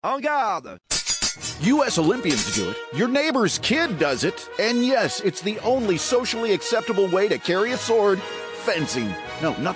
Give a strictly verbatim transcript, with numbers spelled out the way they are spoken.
En garde! U S Olympians do it, your neighbor's kid does it, and yes, it's the only socially acceptable way to carry a sword. Fencing. No, not